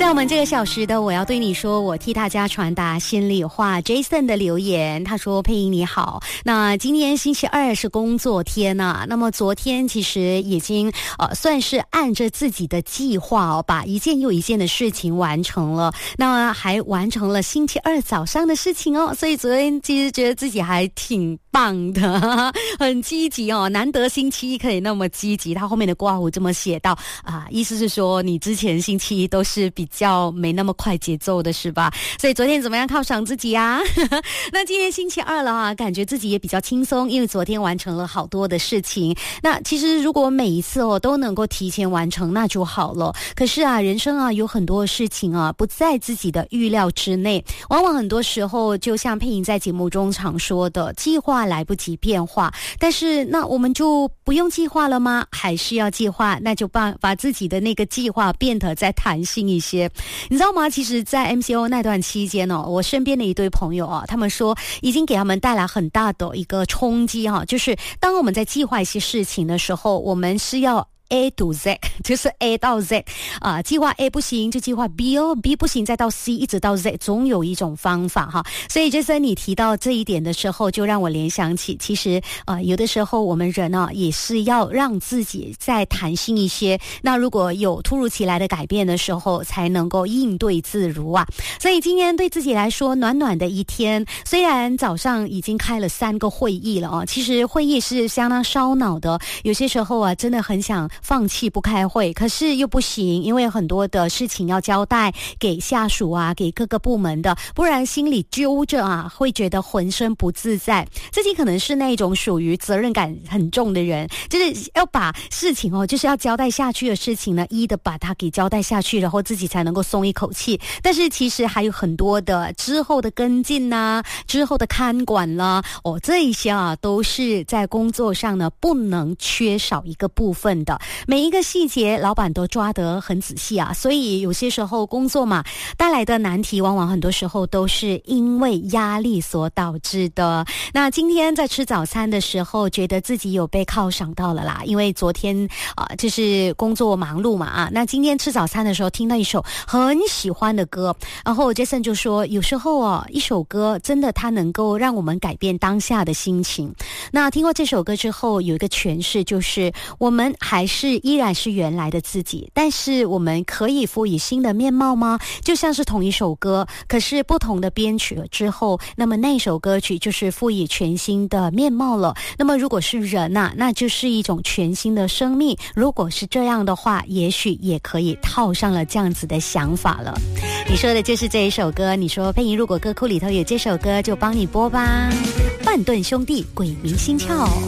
在我们这个小时的我要对你说，我替大家传达心里话。 Jason 的留言，他说佩莹你好，那今天星期二是工作天啊，那么昨天其实已经算是按着自己的计划把一件又一件的事情完成了，那还完成了星期二早上的事情所以昨天其实觉得自己还挺棒的，很积极难得星期一可以那么积极。他后面的括弧这么写到意思是说你之前星期一都是比较没那么快节奏的是吧？所以昨天怎么样犒赏自己啊？那今天星期二了感觉自己也比较轻松，因为昨天完成了好多的事情。那其实如果每一次都能够提前完成那就好了。可是人生有很多事情不在自己的预料之内，往往很多时候就像佩莹在节目中常说的，计划来不及变化。但是那我们就不用计划了吗？还是要计划？那就把自己的那个计划变得再弹性一些。你知道吗？其实在 MCO 那段期间我身边的一堆朋友他们说已经给他们带来很大的一个冲击就是当我们在计划一些事情的时候，我们是要A to Z， 就是 A 到 Z 计划 A 不行就计划 B B 不行再到 C 一直到 Z， 总有一种方法所以Jason你提到这一点的时候，就让我联想起其实有的时候我们人也是要让自己再弹性一些，那如果有突如其来的改变的时候才能够应对自如所以今天对自己来说暖暖的一天，虽然早上已经开了3个会议了其实会议是相当烧脑的，有些时候真的很想放弃不开会，可是又不行，因为很多的事情要交代给下属给各个部门的，不然心里揪着会觉得浑身不自在。自己可能是那种属于责任感很重的人，就是要把事情就是要交代下去的事情呢，一的把它给交代下去，然后自己才能够松一口气。但是其实还有很多的之后的跟进之后的看管啦这一些都是在工作上呢不能缺少一个部分的。每一个细节老板都抓得很仔细所以有些时候工作嘛带来的难题往往很多时候都是因为压力所导致的。那今天在吃早餐的时候觉得自己有被犒赏到了啦，因为昨天就是工作忙碌嘛那今天吃早餐的时候听到一首很喜欢的歌，然后 Jason 就说有时候一首歌真的它能够让我们改变当下的心情。那听过这首歌之后有一个诠释，就是我们还是依然是原来的自己，但是我们可以赋予新的面貌吗？就像是同一首歌，可是不同的编曲了之后，那么那首歌曲就是赋予全新的面貌了。那么如果是人那就是一种全新的生命。如果是这样的话，也许也可以套上了这样子的想法了。你说的就是这一首歌，你说佩莹如果歌库里头有这首歌就帮你播吧。半顿兄弟鬼迷心窍。